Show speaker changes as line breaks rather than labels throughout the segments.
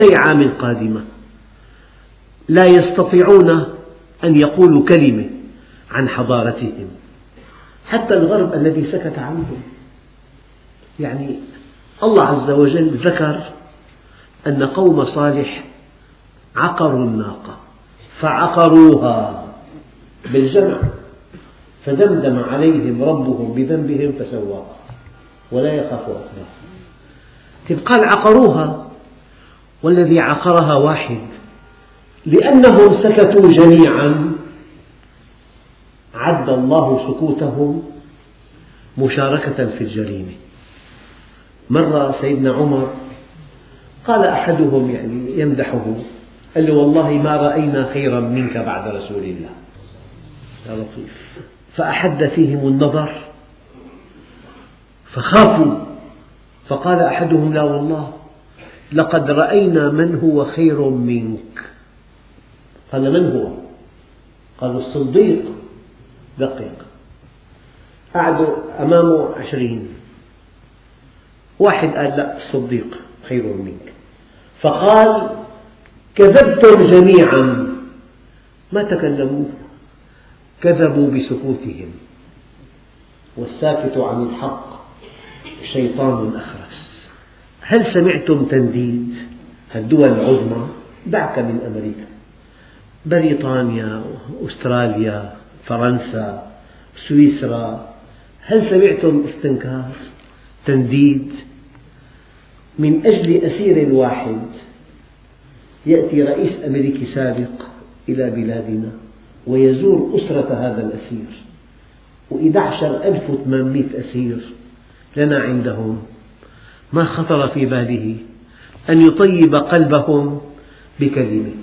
أي عام قادمة لا يستطيعون أن يقولوا كلمة عن حضارتهم، حتى الغرب الذي سكت عنهم. يعني الله عز وجل ذكر أن قوم صالح عقروا الناقة فعقروها بالجمع فدمدم عليهم ربهم بذنبهم فسواها ولا يخاف عقباها. قال عقروها، والذي عقرها واحد، لأنهم سكتوا جميعا عد الله سكوتهم مشاركة في الجريمة. مرة سيدنا عمر قال أحدهم يعني يمدحه، قال له: والله ما رأينا خيرا منك بعد رسول الله. يا لطيف. فأحد فيهم النظر فخافوا، فقال أحدهم: لا والله لقد رأينا من هو خير منك. قال: من هو؟ قالوا: الصديق. دقق، قعدوا أمامه 20، واحد قال: لا، الصديق خير منك. فقال: كذبتم جميعا. ما تكلموا، كذبوا بسكوتهم، والساكت عن الحق شيطان أخرس. هل سمعتم تنديد الدول العظمى؟ دعك من أمريكا، بريطانيا، أستراليا، فرنسا، سويسرا، هل سمعتم استنكار تنديد من أجل أسير واحد؟ يأتي رئيس أمريكي سابق إلى بلادنا ويزور أسرة هذا الأسير، و11,800 أسير لنا عندهم. ما خطر في باله أن يطيب قلبهم بكلمة: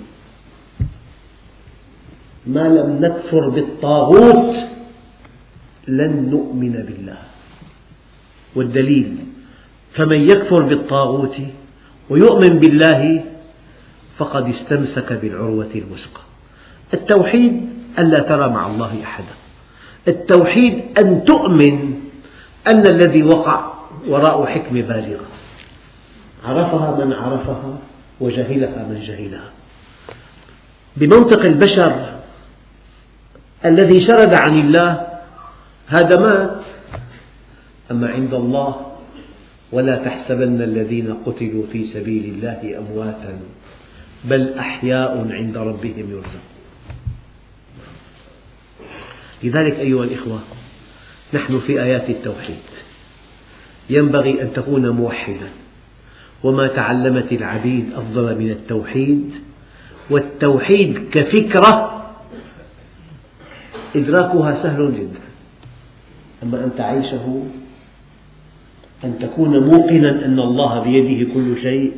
ما لم نكفر بالطاغوت لن نؤمن بالله. والدليل: فمن يكفر بالطاغوت ويؤمن بالله فقد استمسك بالعروة الوثقى. التوحيد ألا ترى مع الله أحدا، التوحيد أن تؤمن أن الذي وقع وراء حكمة بالغة، عرفها من عرفها وجهلها من جهلها. بمنطق البشر الذي شرد عن الله هذا مات، أما عند الله ولا تحسبن الذين قتلوا في سبيل الله أمواتا بل أحياء عند ربهم يرزقون. لذلك أيها الإخوة، نحن في آيات التوحيد، ينبغي أن تكون موحدا، وما تعلمت العبيد أفضل من التوحيد، والتوحيد كفكرة إدراكها سهل جدا، أما أن تعيشه، أن تكون موقنا أن الله بيده كل شيء،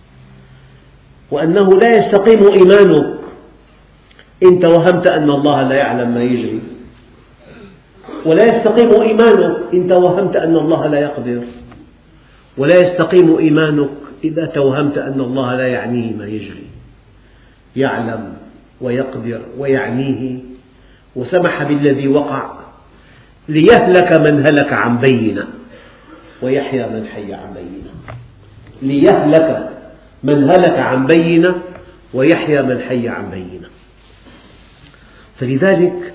وأنه لا يستقيم إيمانك إن توهمت أن الله لا يعلم ما يجري، ولا يستقيم إيمانك إن توهمت أن الله لا يقدر، ولا يستقيم إيمانك إذا توهمت أن الله لا يعنيه ما يجري. يعلم ويقدر ويعنيه، وسمح بالذي وقع ليهلك من هلك عن بينة ويحيى من حي عن بينة. ليهلك من هلك عن بينة ويحيى من حي عن بينة. فلذلك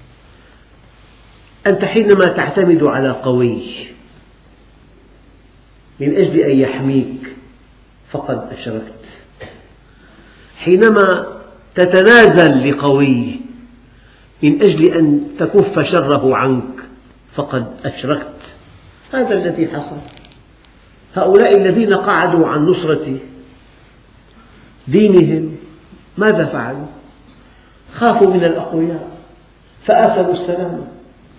أنت حينما تعتمد على قوي من أجل أن يحميك فقد أشركت، حينما تتنازل لقوي من أجل أن تكف شره عنك فقد أشركت. هذا الذي حصل. هؤلاء الذين قعدوا عن نصرة دينهم ماذا فعلوا؟ خافوا من الأقوياء فآثروا السلام.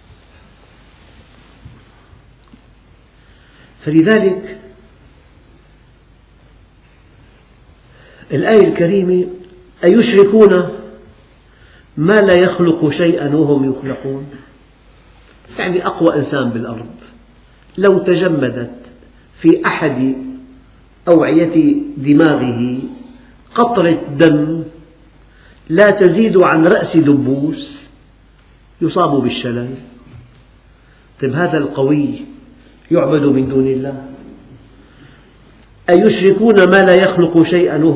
فلذلك الآية الكريمة: أيشركون ما لا يخلق شيئا وهم يخلقون. يعني أقوى إنسان بالأرض لو تجمدت في أحد أوعية دماغه قطرة دم لا تزيد عن رأس دبوس يصاب بالشلل. طيب هذا القوي يعبد من دون الله؟ أيشركون ما لا يخلق شيئا